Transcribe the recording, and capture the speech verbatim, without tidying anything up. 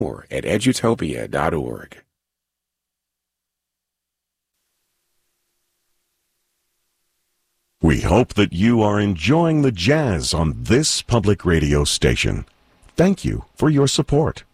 More at edutopia dot org. We hope that you are enjoying the jazz on this public radio station. Thank you for your support.